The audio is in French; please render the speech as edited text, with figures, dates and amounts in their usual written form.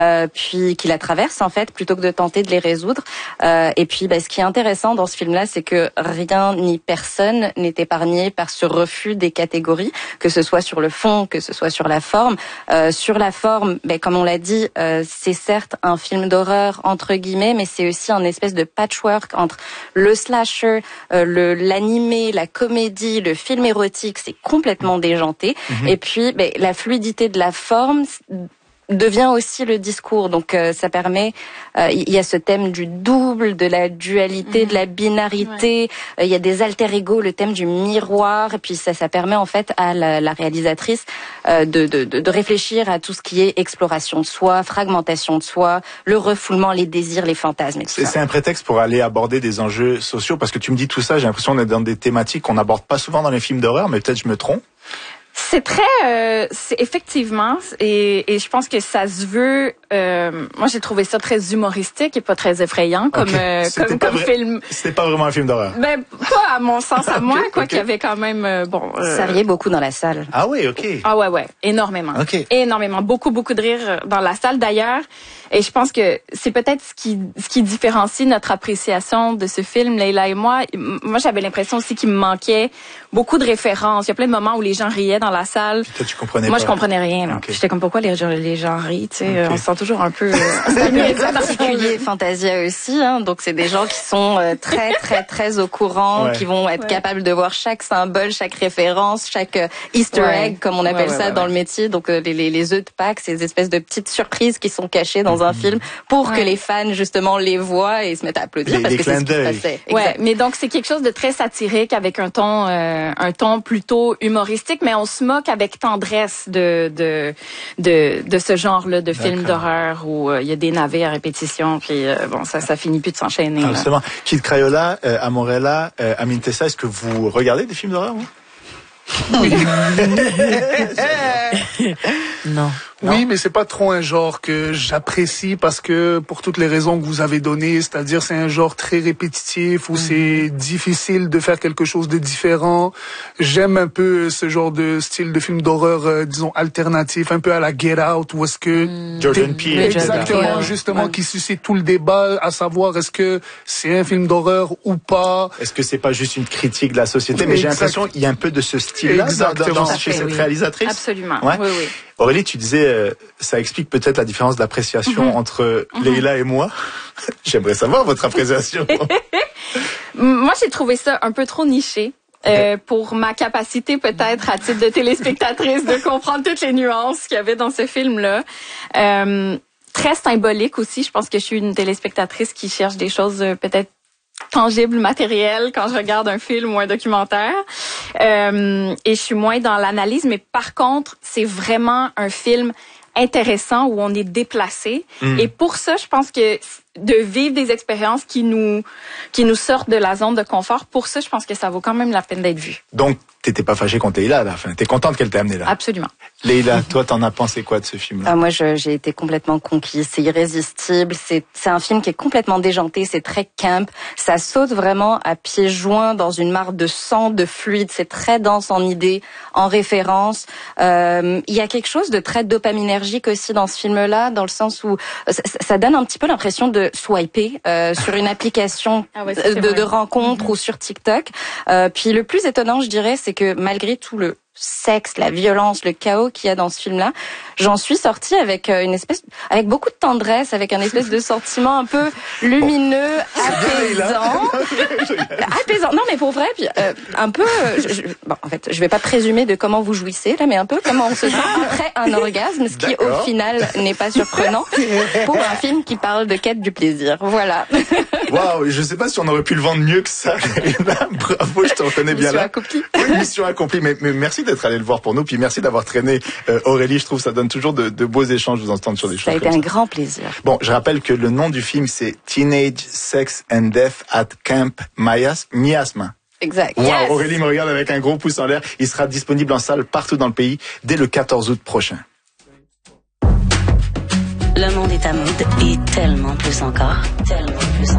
puis qui la traversent en fait, plutôt que de tenter de les résoudre. Et puis, ce qui est intéressant dans ce film-là, c'est que rien ni personne n'est épargné par ce refus des catégories, que ce soit sur le fond, que ce soit sur la forme. Sur la forme, comme on l'a dit, c'est certes un film d'horreur entre guillemets, mais c'est aussi un espèce de patchwork entre le slasher, l'animé, la comédie, le film érotique. C'est complètement déjanté. Et puis, la fluidité de la forme devient aussi le discours. Donc ça permet, il y a ce thème du double, de la dualité, de la binarité, il y a des alter ego, le thème du miroir, et puis ça permet en fait à la réalisatrice de réfléchir à tout ce qui est exploration de soi, fragmentation de soi, le refoulement, les désirs, les fantasmes. C'est un prétexte pour aller aborder des enjeux sociaux, parce que tu me dis tout ça, j'ai l'impression qu'on est dans des thématiques qu'on n'aborde pas souvent dans les films d'horreur, mais peut-être je me trompe. C'est très, c'est effectivement, et je pense que ça se veut. Moi, j'ai trouvé ça très humoristique et pas très effrayant comme film. C'était pas vraiment un film d'horreur. Pas à mon sens à moi, qu'il y avait quand même Ça riait beaucoup dans la salle. Ah oui, ok. Ah ouais, énormément. Okay. Énormément, beaucoup de rire dans la salle d'ailleurs. Et je pense que c'est peut-être ce qui différencie notre appréciation de ce film, Leila et moi. Moi, j'avais l'impression aussi qu'il me manquait beaucoup de références. Il y a plein de moments où les gens riaient dans la salle. Toi, tu comprenais moi, pas. je comprenais rien. Là. Okay. J'étais comme, pourquoi les gens rient, tu sais. On se sent toujours un peu... C'est particulier, Fantasia aussi. Donc, c'est des gens qui sont très au courant, qui vont être capables de voir chaque symbole, chaque référence, chaque Easter egg, comme on appelle ça dans le métier. Donc, les œufs de Pâques, ces espèces de petites surprises qui sont cachées dans un film pour que les fans, justement, les voient et se mettent à applaudir parce que c'est ce qui se passait. Ouais, mais donc, c'est quelque chose de très satirique avec un ton plutôt humoristique, mais on se moque avec tendresse de ce genre-là de film d'horreur où il y a des navets à répétition, puis ça finit plus de s'enchaîner. Justement, Kid Crayola, Amorella, Amin Tessa, est-ce que vous regardez des films d'horreur, vous? Non. Oui, mais c'est pas trop un genre que j'apprécie parce que pour toutes les raisons que vous avez données, c'est-à-dire c'est un genre très répétitif où c'est difficile de faire quelque chose de différent. J'aime un peu ce genre de style de film d'horreur, disons alternatif, un peu à la Get Out, où est-ce que Jordan Peele, exactement, justement, qui suscite tout le débat, à savoir est-ce que c'est un film d'horreur ou pas. Est-ce que c'est pas juste une critique de la société? Mais j'ai l'impression qu'il y a un peu de ce style-là chez cette réalisatrice. Absolument. Ouais. Oui. Aurélie, tu disais, ça explique peut-être la différence d'appréciation entre Leila et moi. J'aimerais savoir votre appréciation. Moi, j'ai trouvé ça un peu trop niché. Pour ma capacité peut-être à titre de téléspectatrice de comprendre toutes les nuances qu'il y avait dans ce film-là. Très symbolique aussi. Je pense que je suis une téléspectatrice qui cherche des choses peut-être tangible, matériel quand je regarde un film ou un documentaire. Et je suis moins dans l'analyse, mais par contre, c'est vraiment un film intéressant où on est déplacé. Et pour ça, je pense que de vivre des expériences qui nous sortent de la zone de confort, pour ça, je pense que ça vaut quand même la peine d'être vu. Donc, t'étais pas fâchée contre Leila à la fin. T'es contente qu'elle t'ait amené là? Absolument. Leila, toi, t'en as pensé quoi de ce film-là? Moi, j'ai été complètement conquise. C'est irrésistible. C'est un film qui est complètement déjanté. C'est très camp. Ça saute vraiment à pieds joints dans une mare de sang, de fluide. C'est très dense en idées, en références. Il y a quelque chose de très dopaminergique aussi dans ce film-là, dans le sens où ça donne un petit peu l'impression de swiper sur une application de rencontre ou sur TikTok. Puis le plus étonnant, je dirais, c'est que malgré tout le sexe, la violence, le chaos qu'il y a dans ce film-là, j'en suis sortie avec avec beaucoup de tendresse, avec un espèce de sentiment un peu lumineux, apaisant. Non, mais pour vrai, puis un peu. En fait, je vais pas présumer de comment vous jouissez là, mais un peu comment on se sent après un orgasme, ce qui au final n'est pas surprenant pour un film qui parle de quête du plaisir. Voilà. Waouh, je sais pas si on aurait pu le vendre mieux que ça. Bravo, je te reconnais bien là. Oui, mission accomplie. Mais merci d'être allé le voir pour nous, puis merci d'avoir traîné Aurélie. Je trouve que ça donne toujours de beaux échanges, vous entendre sur des choses. Ça a été un grand plaisir. Bon, je rappelle que le nom du film c'est Teenage Sex and Death at Camp Miasma. Exact. Wow, yes. Aurélie me regarde avec un gros pouce en l'air. Il sera disponible en salle partout dans le pays dès le 14 août prochain. Le monde est à mode et tellement plus encore.